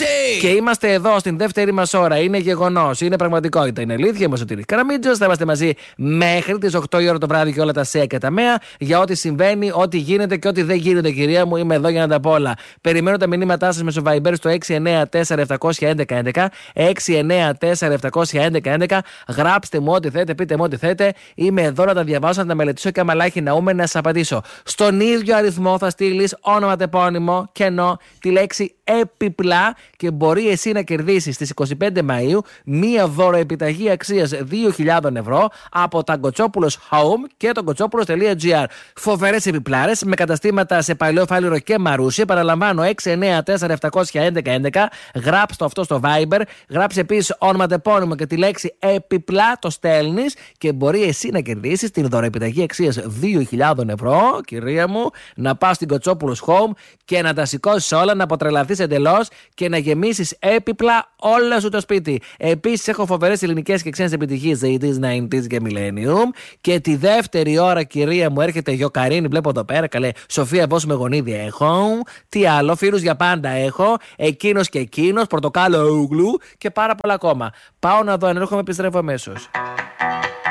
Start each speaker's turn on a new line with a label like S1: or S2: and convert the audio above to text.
S1: Και είμαστε εδώ στην δεύτερη μας ώρα. Είναι γεγονός, είναι πραγματικότητα, είναι αλήθεια. Είμαι ο Σωτήρης Καραμίτζος. Θα είμαστε μαζί μέχρι τις 8 η ώρα το βράδυ και όλα τα ΣΕ και τα ΜΕΑ για ό,τι συμβαίνει, ό,τι γίνεται και ό,τι δεν γίνεται, κυρία μου. Είμαι εδώ για να τα πω όλα. Περιμένω τα μηνύματά σας μέσω Viber στο 694-711-11. 694-711-11. Γράψτε μου ό,τι θέτε, πείτε μου ό,τι θέτε. Είμαι εδώ να τα διαβάσω, να τα μελετήσω και αμαλάχι να ούμε να σας απαντήσω. Στον ίδιο αριθμό θα στείλεις όνομα, τεπώνυμο, κενό, τη λέξη έπιπλα και μπορεί εσύ να κερδίσεις στις 25 Μαΐου μία δώροεπιταγή αξίας 2.000 ευρώ από τα Κοτσόπουλος Home και το κοτσόπουλος.gr. Φοβερές επιπλάρες με καταστήματα σε Παλαιόφαλιρο και Μαρούσι. Παραλαμβάνω 694-711-11. Γράψτε αυτό στο Viber. Γράψε επίσης όνομα, τεπώνυμο και τη λέξη έπιπλα. Το στέλνεις και μπορεί εσύ να κερδίσεις την δωροεπιταγή αξίας 2.000 ευρώ, κυρία μου, να πας στην Κοτσόπουλος Home και να τα σηκώσεις όλα, να αποτρελαθείς εντελώς και να γεμίσεις έπιπλα όλα σου το σπίτι. Επίσης έχω φοβερές ελληνικές και ξένες επιτυχίες 80s, 90s και Millennium. Και τη δεύτερη ώρα, κυρία μου, έρχεται Γιοκαρίνη, βλέπω εδώ πέρα. Καλέ, Σοφία Βόσου με γονίδι έχω. Τι άλλο, φίλους για πάντα έχω. Εκείνος και εκείνος, πορτοκάλο ούγλου και πάρα πολλά ακόμα. Πάω να δω αν έρχομαι, επιστρέφω αμέσως.